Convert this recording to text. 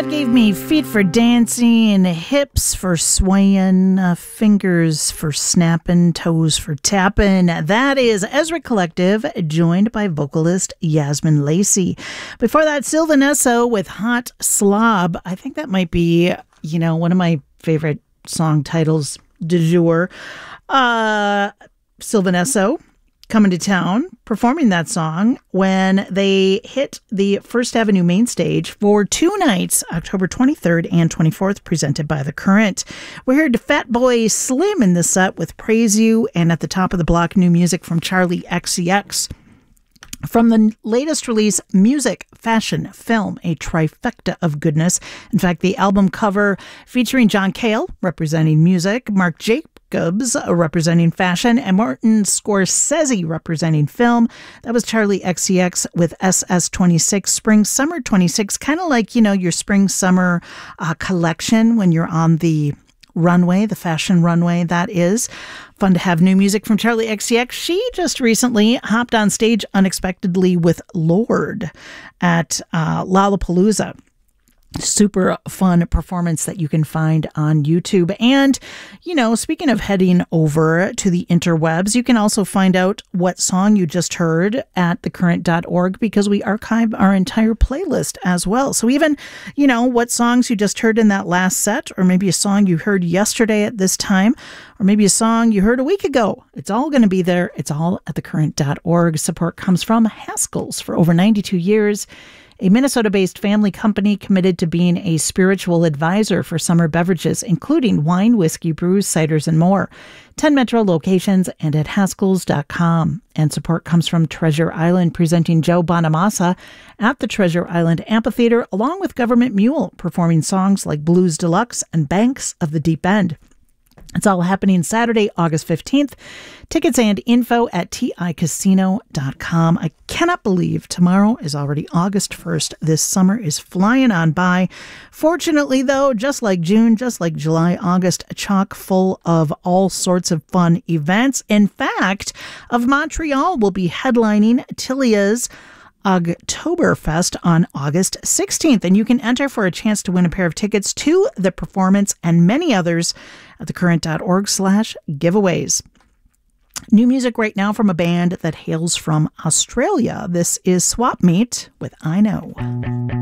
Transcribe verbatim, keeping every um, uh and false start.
Gave me feet for dancing, hips for swaying, uh, fingers for snapping, toes for tapping. That is Ezra Collective, joined by vocalist Yasmin Lacey. Before that, Sylvan Esso with Hot Slob. I think that might be, you know, one of my favorite song titles du jour. Uh, Sylvan Esso coming to town, performing that song when they hit the First Avenue main stage for two nights, October twenty-third and twenty-fourth, presented by The Current. We heard Fatboy Slim in the set with Praise You, and at the top of the block, new music from Charlie X C X. From the latest release, Music, Fashion, Film, a trifecta of goodness. In fact, the album cover featuring John Cale, representing music, Marc Jacobs, representing fashion, and Martin Scorsese, representing film. That was Charlie X C X with S S twenty-six, Spring Summer twenty-six, kind of like, you know, your Spring Summer uh, collection when you're on the runway, the fashion runway, that is. Fun to have new music from Charlie X C X. She just recently hopped on stage unexpectedly with Lorde at uh, Lollapalooza. Super fun performance that you can find on YouTube. And, you know, speaking of heading over to the interwebs, you can also find out what song you just heard at the current dot org, because we archive our entire playlist as well. So even, you know, what songs you just heard in that last set, or maybe a song you heard yesterday at this time, or maybe a song you heard a week ago, it's all going to be there. It's all at the current dot org. Support comes from Haskell's. For over ninety-two years, a Minnesota-based family company committed to being a spiritual advisor for summer beverages, including wine, whiskey, brews, ciders, and more. ten Metro locations and at Haskells dot com. And support comes from Treasure Island, presenting Joe Bonamassa at the Treasure Island Amphitheater, along with Government Mule, performing songs like Blues Deluxe and Banks of the Deep End. It's all happening Saturday, August fifteenth. Tickets and info at T I casino dot com. I cannot believe tomorrow is already August first. This summer is flying on by. Fortunately, though, just like June, just like July, August, chock full of all sorts of fun events. In fact, of Montreal will be headlining Tilia's Oktoberfest on August sixteenth, and you can enter for a chance to win a pair of tickets to the performance and many others at the current dot org slash giveaways. New music right now from a band that hails from Australia. This is Swap Meet with I Know.